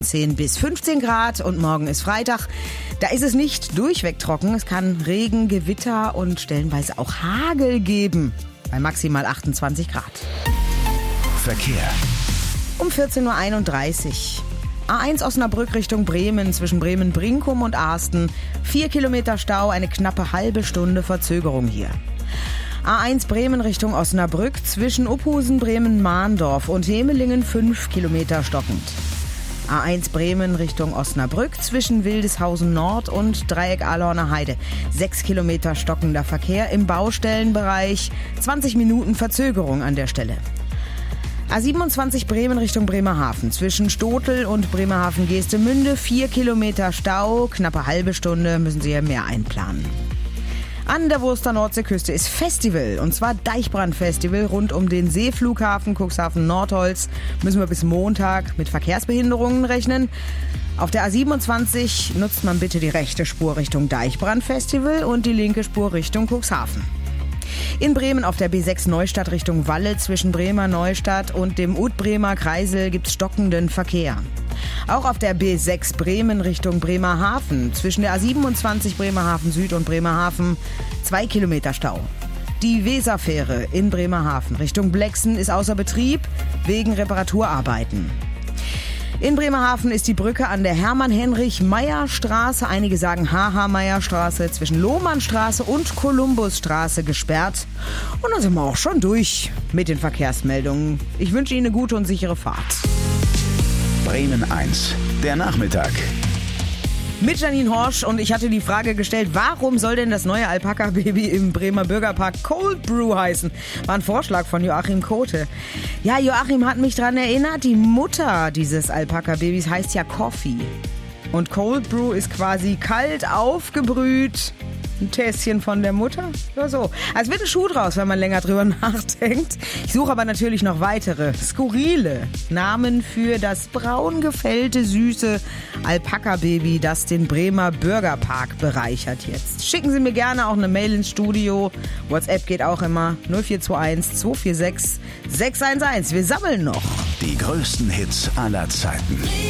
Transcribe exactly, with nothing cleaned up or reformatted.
zehn bis fünfzehn Grad und morgen ist Freitag. Da ist es nicht durchweg trocken. Es kann Regen, Gewitter und stellenweise auch Hagel geben. Bei maximal achtundzwanzig Grad. Verkehr. Um vierzehn Uhr einunddreißig. A eins Osnabrück Richtung Bremen zwischen Bremen-Brinkum und Asten. Vier Kilometer Stau, eine knappe halbe Stunde Verzögerung hier. A eins Bremen Richtung Osnabrück zwischen Uphusen, Bremen-Mahndorf und Hemelingen fünf Kilometer stockend. A eins Bremen Richtung Osnabrück zwischen Wildeshausen Nord und Dreieck Ahlhorner Heide. sechs Kilometer stockender Verkehr im Baustellenbereich. zwanzig Minuten Verzögerung an der Stelle. A siebenundzwanzig Bremen Richtung Bremerhaven zwischen Stotel und Bremerhaven-Geestemünde. vier Kilometer Stau, knappe halbe Stunde, müssen Sie ja mehr einplanen. An der Wurster Nordseeküste ist Festival, und zwar Deichbrandfestival rund um den Seeflughafen Cuxhaven-Nordholz. Müssen wir bis Montag mit Verkehrsbehinderungen rechnen. Auf der A siebenundzwanzig nutzt man bitte die rechte Spur Richtung Deichbrandfestival und die linke Spur Richtung Cuxhaven. In Bremen auf der B sechs Neustadt Richtung Walle zwischen Bremer Neustadt und dem Ut-Bremer Kreisel gibt's stockenden Verkehr. Auch auf der B sechs Bremen Richtung Bremerhaven zwischen der A siebenundzwanzig Bremerhaven Süd und Bremerhaven zwei Kilometer Stau. Die Weserfähre in Bremerhaven Richtung Blexen ist außer Betrieb wegen Reparaturarbeiten. In Bremerhaven ist die Brücke an der Hermann-Heinrich-Meyer-Straße, einige sagen H H-Meyer-Straße, zwischen Lohmannstraße und Kolumbusstraße gesperrt. Und dann sind wir auch schon durch mit den Verkehrsmeldungen. Ich wünsche Ihnen eine gute und sichere Fahrt. Bremen eins, der Nachmittag. Mit Janine Horsch, und ich hatte die Frage gestellt, warum soll denn das neue Alpaka-Baby im Bremer Bürgerpark Cold Brew heißen? War ein Vorschlag von Joachim Kote. Ja, Joachim hat mich daran erinnert, die Mutter dieses Alpaka-Babys heißt ja Coffee. Und Cold Brew ist quasi kalt aufgebrüht. Ein Tässchen von der Mutter? Ja, so. Also wird ein Schuh draus, wenn man länger drüber nachdenkt. Ich suche aber natürlich noch weitere skurrile Namen für das braun gefällte, süße Alpaka-Baby, das den Bremer Bürgerpark bereichert jetzt. Schicken Sie mir gerne auch eine Mail ins Studio. WhatsApp geht auch immer. null vier zwei eins zwei vier sechs sechs eins eins. Wir sammeln noch. Die größten Hits aller Zeiten.